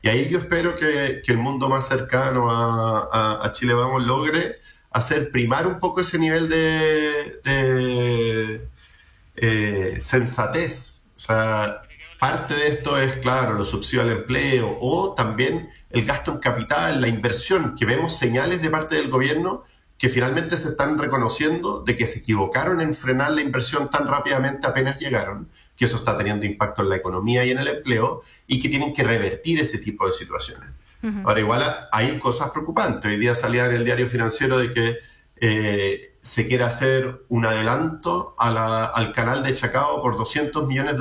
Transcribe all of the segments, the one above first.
Y ahí yo espero que el mundo más cercano a Chile Vamos logre hacer primar un poco ese nivel de sensatez. O sea, parte de esto es, claro, los subsidios al empleo o también el gasto en capital, la inversión, que vemos señales de parte del gobierno que finalmente se están reconociendo de que se equivocaron en frenar la inversión tan rápidamente apenas llegaron, que eso está teniendo impacto en la economía y en el empleo, y que tienen que revertir ese tipo de situaciones. Uh-huh. Ahora, igual hay cosas preocupantes. Hoy día salía en el diario financiero de que se quiere hacer un adelanto al canal de Chacao por $200 millones,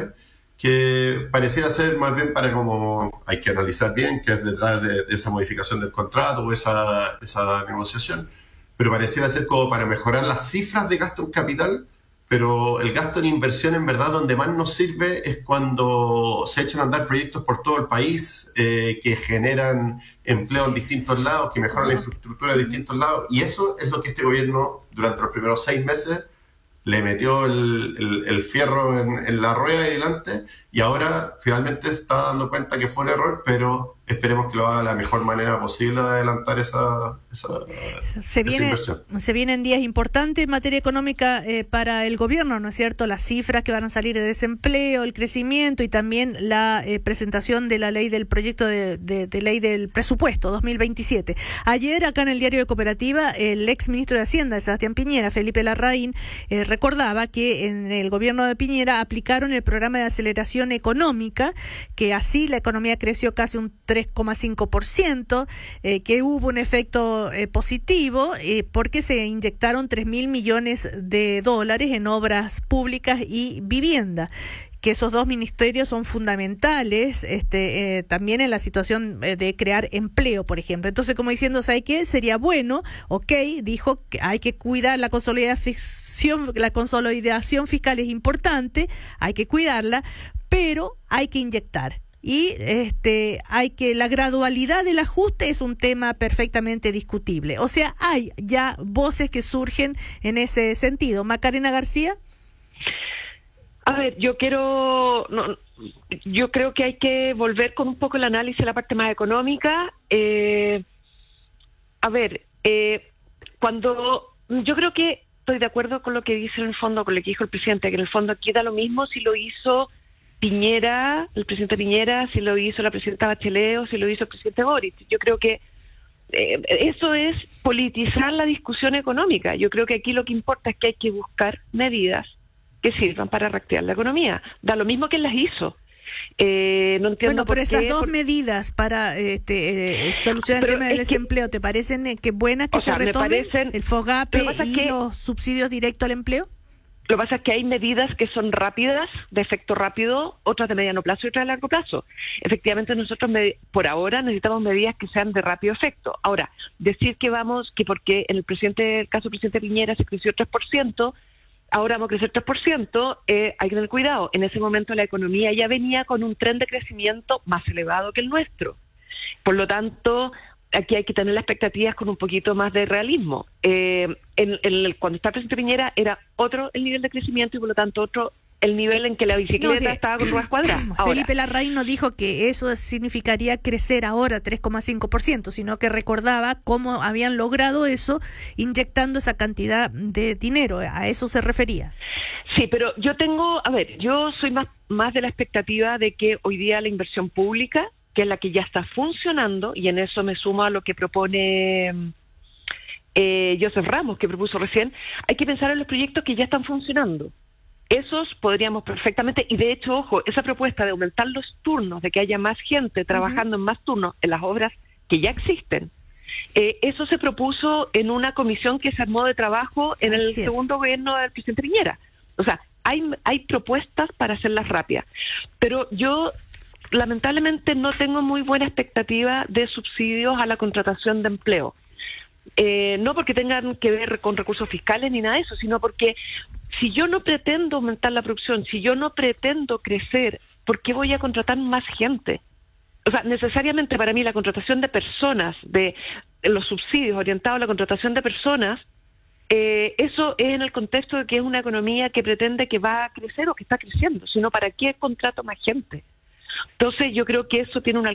que pareciera ser más bien para, como hay que analizar bien qué es detrás de esa modificación del contrato o esa negociación, pero pareciera ser como para mejorar las cifras de gasto en capital, pero el gasto en inversión en verdad donde más nos sirve es cuando se echan a andar proyectos por todo el país que generan empleo en distintos lados, que mejoran la infraestructura de distintos lados, y eso es lo que este gobierno durante los primeros 6 meses le metió el fierro en la rueda y delante, y ahora finalmente se está dando cuenta que fue un error, pero esperemos que lo haga de la mejor manera posible de adelantar esa inversión. Se vienen días importantes en materia económica para el gobierno, ¿no es cierto? Las cifras que van a salir de desempleo, el crecimiento y también la presentación de la ley del proyecto de ley del presupuesto 2027. Ayer, acá en el Diario de Cooperativa, el ex ministro de Hacienda, Sebastián Piñera, Felipe Larraín, recordaba que en el gobierno de Piñera aplicaron el programa de aceleración económica, que así la economía creció casi un 3,5%, que hubo un efecto positivo porque se inyectaron $3.000 millones en obras públicas y vivienda, que esos dos ministerios son fundamentales también en la situación de crear empleo, por ejemplo. Entonces, como diciendo, ¿sabe qué? Sería bueno, dijo que hay que cuidar la consolidación fiscal, es importante, hay que cuidarla, pero hay que inyectar. Y la gradualidad del ajuste es un tema perfectamente discutible. O sea, hay ya voces que surgen en ese sentido. Macarena García. A ver, yo creo que hay que volver con un poco el análisis de la parte más económica. Yo creo que estoy de acuerdo con lo que dice en el fondo, con lo que dijo el presidente, que en el fondo aquí da lo mismo si lo hizo Piñera, el presidente Piñera, si lo hizo la presidenta Bachelet o si lo hizo el presidente Boric. Yo creo que eso es politizar la discusión económica. Yo creo que aquí lo que importa es que hay que buscar medidas que sirvan para reactivar la economía. Da lo mismo que las hizo. No entiendo pero esas dos medidas para solucionar el tema del desempleo, ¿te parecen que buenas que se retomen? El FOGAPE y los subsidios directos al empleo. Lo que pasa es que hay medidas que son rápidas, de efecto rápido, otras de mediano plazo y otras de largo plazo. Efectivamente, nosotros por ahora necesitamos medidas que sean de rápido efecto. Ahora, decir que porque en el caso del presidente Piñera se creció 3%, ahora vamos a crecer 3%, hay que tener cuidado. En ese momento la economía ya venía con un tren de crecimiento más elevado que el nuestro. Por lo tanto, aquí hay que tener las expectativas con un poquito más de realismo. Cuando estaba el presidente Piñera era otro el nivel de crecimiento y por lo tanto otro el nivel en que la bicicleta estaba con ruedas cuadradas. Felipe Larraín no dijo que eso significaría crecer ahora 3,5%, sino que recordaba cómo habían logrado eso inyectando esa cantidad de dinero. A eso se refería. Sí, pero yo soy más de la expectativa de que hoy día la inversión pública, que es la que ya está funcionando, y en eso me sumo a lo que propone Joseph Ramos, que propuso recién, hay que pensar en los proyectos que ya están funcionando. Esos podríamos perfectamente, y de hecho, ojo, esa propuesta de aumentar los turnos, de que haya más gente trabajando en más turnos en las obras que ya existen, eso se propuso en una comisión que se armó de trabajo en el segundo gobierno del presidente Piñera. O sea, hay propuestas para hacerlas rápidas, pero yo lamentablemente no tengo muy buena expectativa de subsidios a la contratación de empleo. No porque tengan que ver con recursos fiscales ni nada de eso, sino porque si yo no pretendo aumentar la producción, si yo no pretendo crecer, ¿por qué voy a contratar más gente? O sea, necesariamente para mí la contratación de personas, de los subsidios orientados a la contratación de personas, eso es en el contexto de que es una economía que pretende que va a crecer o que está creciendo, sino ¿para qué contrato más gente? Entonces yo creo que eso tiene un